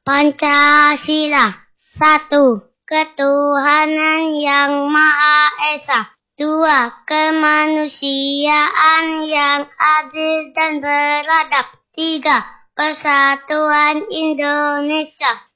Pancasila. 1. Ketuhanan yang Maha Esa. 2. Kemanusiaan yang adil dan beradab. 3. Persatuan Indonesia.